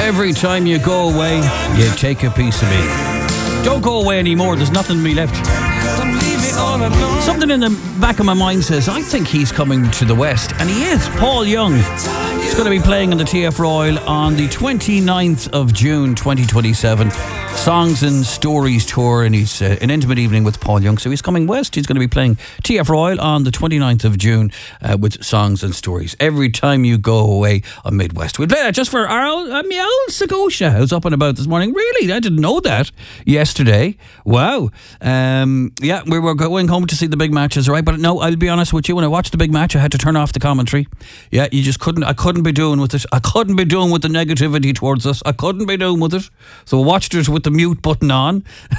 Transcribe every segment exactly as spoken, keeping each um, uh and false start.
Every time you go away, you take a piece of me. Don't go away anymore, there's nothing to be left. Something in the back of my mind says, I think he's coming to the West, and he is. Paul Young. He's going to be playing in the T F Royal on the twenty-ninth of June twenty twenty-seven. Songs and Stories Tour, and he's uh, an intimate evening with Paul Young. So he's coming west. He's going to be playing T F Royal on the twenty-ninth of June uh, with Songs and Stories. Every time you go away on Midwest. We play that just for our old, uh, my old Sagosha, who's up and about this morning. Really? I didn't know that yesterday. Wow. Um, yeah, we were going home to see the big matches, right? But no, I'll be honest with you. When I watched the big match, I had to turn off the commentary. Yeah, you just couldn't. I couldn't be doing with it. I couldn't be doing with the negativity towards us. I couldn't be doing with it. So I watched it with the mute button on.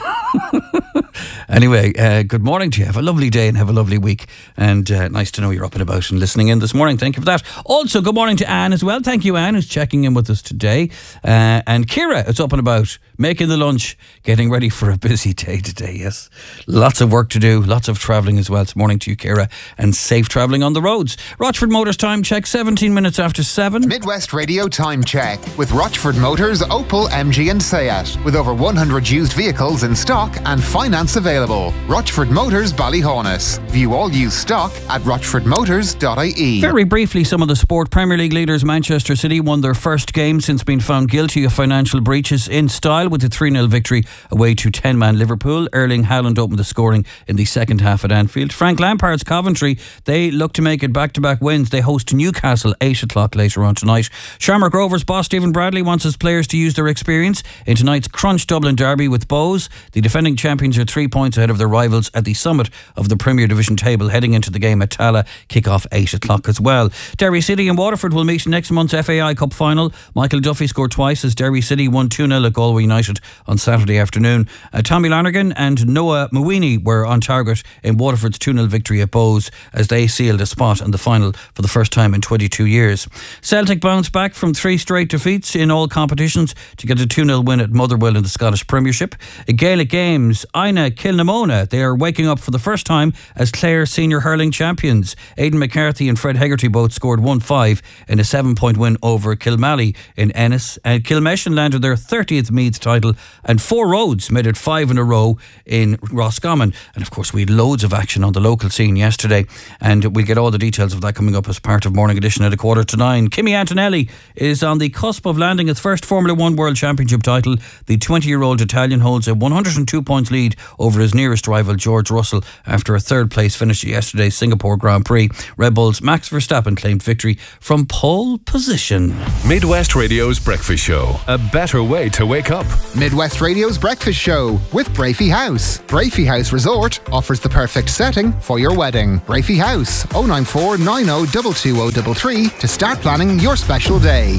Anyway, uh, good morning to you. Have a lovely day and have a lovely week. And uh, nice to know you're up and about and listening in this morning. Thank you for that. Also, good morning to Anne as well. Thank you, Anne, who's checking in with us today. Uh, and Ciara is up and about, making the lunch, getting ready for a busy day today. Yes, lots of work to do, lots of travelling as well. It's morning to you, Ciara, and safe travelling on the roads. Rochford Motors time check, seventeen minutes after seven. Midwest Radio time check with Rochford Motors, Opel, M G and Seat. With over one hundred used vehicles in stock and finance available. Rochford Motors, Ballyhonus. View all used stock at rochford motors dot I E. Very briefly, some of the sport. Premier League leaders Manchester City won their first game since being found guilty of financial breaches in style with a three nil victory away to ten-man Liverpool. Erling Haaland opened the scoring in the second half at Anfield. Frank Lampard's Coventry, they look to make it back-to-back wins. They host Newcastle eight o'clock later on tonight. Shamrock Rovers boss Stephen Bradley wants his players to use their experience in tonight's Crunch Dublin derby with Bows. The defending champions are three points ahead of their rivals at the summit of the Premier Division table, heading into the game at Tala, kick-off eight o'clock as well. Derry City and Waterford will meet next month's F A I Cup final. Michael Duffy scored twice as Derry City won two nil at Galway United on Saturday afternoon. Uh, Tommy Lonergan and Noah Mawini were on target in Waterford's two nil victory at Bows as they sealed a spot in the final for the first time in twenty-two years. Celtic bounced back from three straight defeats in all competitions to get a two nil win at Motherwell in the Scottish Premiership. At Gaelic Games, Ina Kilnamona, they are waking up for the first time as Clare senior hurling champions. Aidan McCarthy and Fred Hegarty both scored one five in a seven-point win over Kilmally in Ennis. And Kilmeshan landed their thirtieth Meads title, and Four Roads made it five in a row in Roscommon. And of course we had loads of action on the local scene yesterday, and we'll get all the details of that coming up as part of Morning Edition at a quarter to nine. Kimi Antonelli is on the cusp of landing his first Formula One World Championship title. The twenty-year-old Italian holds a one hundred two points lead over his nearest rival George Russell after a third place finish at yesterday's Singapore Grand Prix. Red Bull's Max Verstappen claimed victory from pole position. Midwest Radio's Breakfast Show. A better way to wake up. Midwest Radio's Breakfast Show with Brafey House. Brafey House Resort offers the perfect setting for your wedding. Brafey House, oh nine four nine oh two two oh three three to start planning your special day.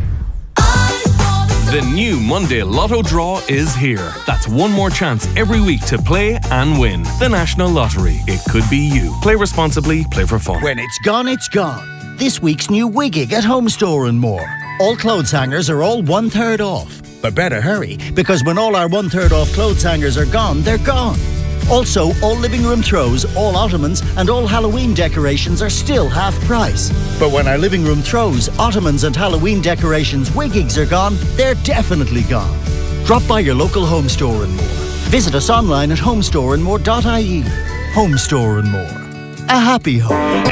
The new Monday Lotto draw is here. That's one more chance every week to play and win. The National Lottery. It could be you. Play responsibly, play for fun. When it's gone, it's gone. This week's new Wiggig at Home Store and More. All clothes hangers are all one third off. But better hurry, because when all our one third off clothes hangers are gone, they're gone. Also, all living room throws, all ottomans and all Halloween decorations are still half price. But when our living room throws, ottomans and Halloween decorations Wiggigs are gone, they're definitely gone. Drop by your local Home Store and More. Visit us online at home store and more dot I E. Home Store and More. A happy home.